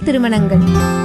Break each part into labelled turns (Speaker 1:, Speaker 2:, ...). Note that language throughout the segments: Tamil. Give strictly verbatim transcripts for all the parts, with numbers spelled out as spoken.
Speaker 1: பாலியல் திருமணங்கள்.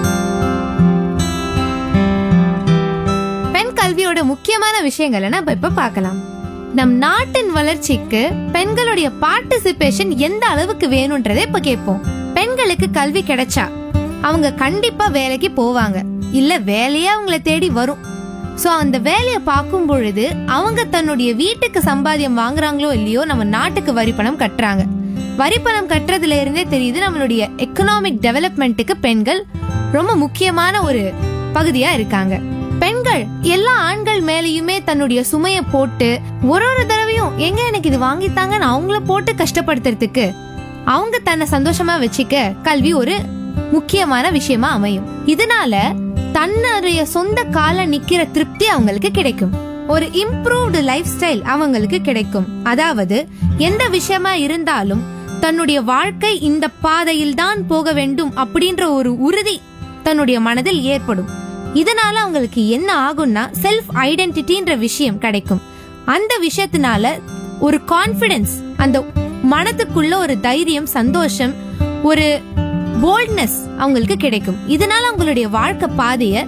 Speaker 1: பெண் கல்வியோட முக்கியமான விஷயங்களை நம்ம இப்ப பார்க்கலாம். நம் நாட்டின் வளர்ச்சிக்கு பெண்களுடைய பார்ட்டிசிபேஷன் எந்த அளவுக்கு வேணும்ன்றதை இப்ப கேட்போம். பெண்களுக்கு கல்வி கிடைச்சா அவங்க கண்டிப்பா வேலைக்கு போவாங்க, இல்ல வேலையே அவங்கள தேடி வரும். சோ அந்த வேலையை பார்க்கும் பொழுது அவங்க தன்னுடைய வீட்டுக்கு சம்பாத்தியம் வாங்குறாங்களோ இல்லையோ நம்ம நாட்டுக்கு வரி பணம் கட்டுறாங்க. வரி பணம் கட்டுறதுல இருந்தே தெரியுது நம்மளுடைய எக்கனாமிக் டெவலப்மெண்ட்டுக்கு பெண்கள் ரொம்ப முக்கியமான ஒரு பகுதியா இருக்காங்க. பெண்கள் எல்லா ஆண்கள் மேலேயுமே தன்னுடைய சுமைய போட்டு ஒரு ஒரு தடவையும் எங்க எனக்கு இது வாங்கித்தாங்கன்னு அவங்கள போட்டு கஷ்டப்படுத்துறதுக்கு அவங்க தன்னை சந்தோஷமா வச்சுக்க கல்வி ஒரு முக்கியமான விஷயமா அமையும். இதனால தன்னுடைய சொந்த கால நிக்கிற திருப்தி அவங்களுக்கு கிடைக்கும். ஒரு இம்ப்ரூவ்டு லைஃப் ஸ்டைல் அவங்களுக்கு கிடைக்கும். அதாவது எந்த விஷயமா இருந்தாலும் தன்னுடைய வாழ்க்கை இந்த பாதையில் தான் போக வேண்டும் அப்படின்ற ஒரு உறுதி தன்னுடைய மனதில் ஏற்படும். இதனால அவங்களுக்கு என்ன ஆகும்னா செல்ஃப் ஐடென்டிட்டின்ற விஷயம் கிடைக்கும். அந்த விஷயத்தினால ஒரு கான்பிடன்ஸ், அந்த மனதுக்குள்ள ஒரு தைரியம், சந்தோஷம், ஒரு போல்ட்னஸ் அவங்களுக்கு கிடைக்கும். இதனால அவங்களுடைய வாழ்க்கை பாதைய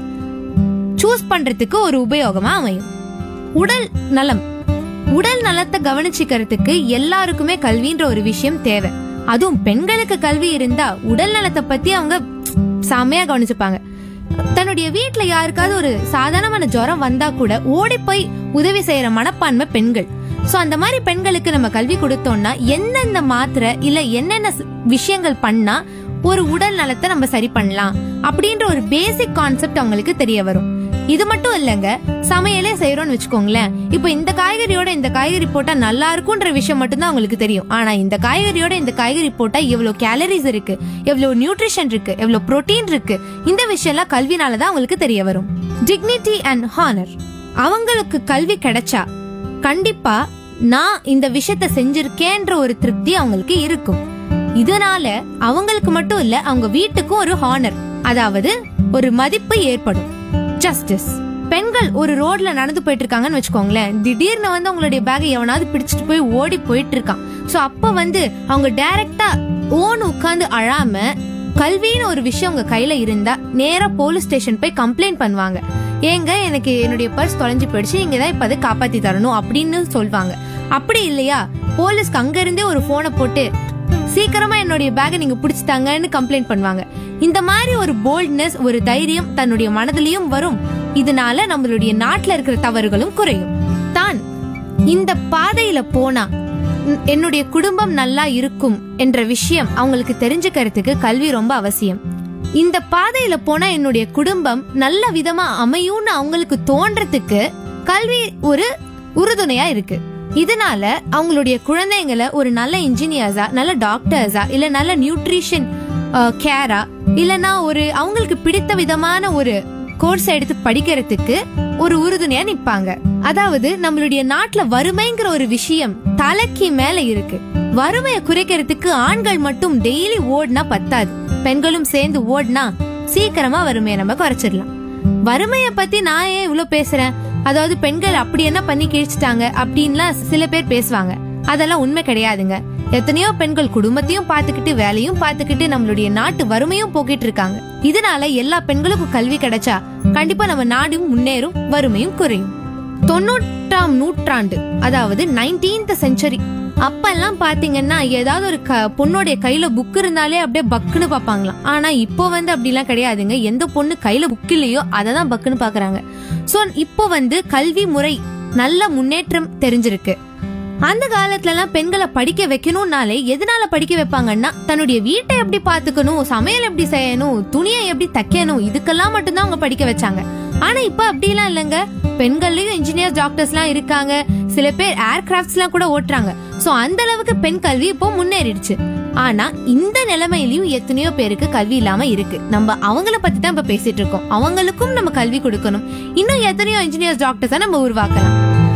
Speaker 1: சூஸ் பண்றதுக்கு ஒரு உபயோகமா அமையும். உடல் நலம், உடல் நலத்தை கவனிச்சுக்கிறதுக்கு எல்லாருக்குமே கல்வின்ற ஒரு விஷயம் தேவை. அதுவும் பெண்களுக்கு கல்வி இருந்தா உடல் நலத்தை பத்தி அவங்க செமையா கவனிச்சுப்பாங்க. தன்னுடைய வீட்டுல யாருக்காவது ஒரு சாதாரணமான ஜுரம் வந்தா கூட ஓடி போய் உதவி செய்யற மனப்பான்மை பெண்கள். சோ அந்த மாதிரி பெண்களுக்கு நம்ம கல்வி கொடுத்தோம்னா எந்தெந்த மாத்திரை இல்ல என்னென்ன விஷயங்கள் பண்ணா ஒரு உடல் நலத்தை நம்ம சரி பண்ணலாம் அப்படின்ற ஒரு பேசிக் கான்செப்ட் அவங்களுக்கு தெரிய வரும். இது மட்டும் இல்லங்க, சமையலே செய்யறோம்னு வச்சுக்கோங்களேன். இப்ப இந்த காய்கறியோட இந்த காய்கறி போட்டா நல்லா இருக்கும்ன்ற விஷயம் மட்டும்தான் அவங்களுக்கு தெரியும். ஆனா இந்த காய்கறியோட இந்த காய்கறி போட்டா எவ்வளவு கேலரிஸ் இருக்கு, எவ்வளவு நியூட்ரிஷன் இருக்கு, எவ்வளவு புரோட்டீன் இருக்கு, இந்த விஷயம் எல்லாம் கல்வினாலதான் அவங்களுக்கு தெரிய வரும். டிக்னிட்டி அண்ட் ஹானர், அவங்களுக்கு கல்வி கிடைச்சா கண்டிப்பா நான் இந்த விஷயத்த செஞ்சிருக்கேன்ற ஒரு திருப்தி அவங்களுக்கு இருக்கும். இதனால அவங்களுக்கு மட்டும் இல்ல, அவங்க வீட்டுக்கும் ஒரு ஹானர், அதாவது ஒரு மதிப்பு ஏற்படும். ஜஸ்டிஸ், பெண்கள் ஒரு ரோட்ல நடந்து போயிட்டு இருக்காங்கன்னு வச்சுக்கோங்களேன். திடீர்னு வந்து அவங்களுடைய பேக்கை எவனாவது பிடிச்சிட்டு போய் ஓடி போயிட்டு இருக்கான். சோ அப்ப வந்து அவங்க டைரக்டா ஓன் உட்கார்ந்து அழாம கல்வின்னு ஒரு விஷயம் உங்க கையில இருந்தா நேரா போலீஸ் ஸ்டேஷன் போய் கம்ப்ளைண்ட் பண்ணுவாங்க. ஏங்க எனக்கு என்னுடைய பர்ஸ் தொலைஞ்சு போயிடுச்சு, நீங்க தான் இப்ப அதை காப்பாத்தி தரணும் அப்படின்னு சொல்வாங்க. அப்படி இல்லையா போலீஸ்க்கு அங்க இருந்தே ஒரு போனை போட்டு சீக்கிரமா என்னுடைய பேக்கை நீங்க பிடிச்சிட்டாங்கன்னு கம்ப்ளைண்ட் பண்ணுவாங்க. இந்த மாதிரி ஒரு போல்ட்னஸ், ஒரு தைரியம் தன்னுடைய மனதிலையும் வரும். இதனால நம்மளுடைய நாட்டுல இருக்கிற தவறுகளும் குறையும். தான் இந்த பாதையில போனா என்னுடைய குடும்பம் நல்லா இருக்கும் என்ற விஷயம் அவங்களுக்கு தெரிஞ்சுக்கிறதுக்கு கல்வி ரொம்ப அவசியம். இந்த பாதையில போனா என்னுடைய குடும்பம் நல்ல விதமா அமையும்னு அவங்களுக்கு தோன்றதுக்கு கல்வி ஒரு உறுதுணையா இருக்கு. இதனால அவங்களுடைய குழந்தைங்களை ஒரு நல்ல இன்ஜினியர்ஸா, நல்ல டாக்டர்ஸா, இல்ல நல்ல நியூட்ரிஷன் கேரா, இல்லனா ஒரு அவங்களுக்கு பிடித்த விதமான ஒரு கோர்ஸ் எடுத்து படிக்கிறதுக்கு ஒரு உறுதுணையா நிப்பாங்க. அதாவது நம்மளுடைய நாட்டுல வறுமைங்கிற ஒரு விஷயம் தலைக்கு மேல இருக்கு. வறுமையை குறைக்கிறதுக்கு ஆண்கள் மட்டும் டெய்லி ஓடினா பத்தாது, பெண்களும் சேர்ந்து ஓடினா சீக்கிரமா வறுமையை நம்ம குறைச்சிடலாம். வறுமையை பத்தி நான் ஏன் இவ்வளவு பேசுறேன், அதாவது பெண்கள் அப்படி என்ன பண்ணி கிழிச்சிட்டாங்க அப்படின்லாம் சில பேர் பேசுவாங்க. அதெல்லாம் உண்மை கிடையாதுங்க. எத்தனையோ பெண்கள் குடும்பத்தையும் பாத்துக்கிட்டு வேலையும் பாத்துக்கிட்டு நம்மளுடைய நாட்டு வறுமையும் போக்கிட்டு இருக்காங்க. இதனால எல்லா பெண்களுக்கும் கல்வி கிடைச்சா கண்டிப்பா நம்ம நாடும் முன்னேறும், வறுமையும் குறையும். தொண்ணூற்றாம் நூற்றாண்டு, அதாவது நைன்டீன்த் செஞ்சுரி அப்பெல்லாம் பாத்தீங்கன்னா ஏதாவது ஒரு பொண்ணுடைய கையில புக் இருந்தாலே அப்படியே பக்குன்னு பாப்பாங்களாம். ஆனா இப்போ வந்து அப்படிலாம் கிடையாதுங்க. எந்த பொண்ணு கையில புக் இல்லையோ அததான் பக்குன்னு பாக்குறாங்க. சோ இப்போ வந்து கல்வி முறை நல்ல முன்னேற்றம் தெரிஞ்சிருக்கு. அந்த காலத்துல எல்லாம் பெண்களை படிக்க வைக்கணும்னாலே எதனால படிக்க வைப்பாங்கன்னா தன்னுடைய வீட்டை எப்படி பாத்துக்கணும், சமையல் எப்படி செய்யணும், துணியை எப்படி தைக்கணும், இதுக்கெல்லாம் மட்டும்தான் அவங்க படிக்க வச்சாங்க. ஆனா இப்ப அப்படி எல்லாம் இல்லங்க. பெண்கள்லயும் இன்ஜினியர், டாக்டர்ஸ் எல்லாம் இருக்காங்க. சில பேர் ஏர்கிராப்ட்ஸ் எல்லாம் கூட ஓட்டுறாங்க. சோ அந்த அளவுக்கு பெண் கல்வி இப்போ முன்னேறிடுச்சு. ஆனா இந்த நிலைமையிலயும் எத்தனையோ பேருக்கு கல்வி இல்லாம இருக்கு. நம்ம அவங்கள பத்தி தான் இப்ப பேசிட்டு இருக்கோம். அவங்களுக்கும் நம்ம கல்வி கொடுக்கணும். இன்னும் எத்தனையோ இன்ஜினியர்ஸ், டாக்டர்ஸ் நம்ம உருவாக்கலாம்.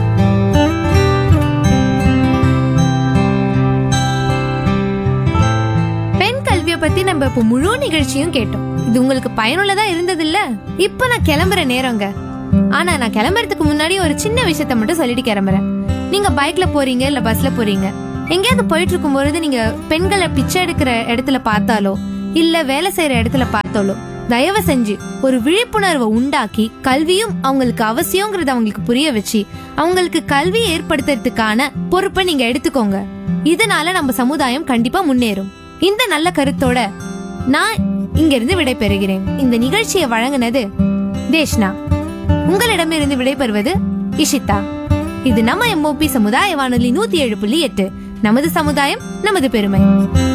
Speaker 1: பெண் கல்வியை பத்தி நம்ம இப்போ முழு நிகழ்ச்சியும் கேட்டோம். இது உங்களுக்கு பயனுள்ளதா இருந்தது இல்ல? இப்ப நான் கிளம்புற நேரங்க. ஆனா நான் கிளம்புறதுக்கு முன்னாடி ஒரு சின்ன விஷயத்த மட்டும் சொல்லிட்டு கிளம்புறேன். நீங்க பைக்ல போறீங்க இல்ல பஸ்ல போறீங்க, எங்கேயாவது போயிட்டு இருக்கும் பொழுது நீங்க பெண்களை பிச்சை எடுக்கிற இடத்துல பார்த்தாலோ இல்ல வேலை செய்யற இடத்துல பார்த்தாலோ தயவு செஞ்சு ஒரு விழிப்புணர்வை உண்டாக்கி கல்வியும் அவங்களுக்கு அவசியம்ங்கறத அவங்களுக்கு புரிய வச்சு அவங்களுக்கு கல்வி ஏற்படுத்துறதுக்கான பொறுப்பை நீங்க எடுத்துக்கோங்க. இதனால நம்ம சமுதாயம் கண்டிப்பா முன்னேறும். இந்த நல்ல கருத்தோட நான் இங்க இருந்து விடை பெறுகிறேன். இந்த நிகழ்ச்சியை வழங்கினது தேஷ்னா. உங்களிடமிருந்து விடைபெறுவது இஷிதா. இது நம்ம எம்ஓபி சமுதாய வானொலி நூத்தி ஏழு புள்ளி எட்டு. நமது சமுதாயம் நமது பெருமை.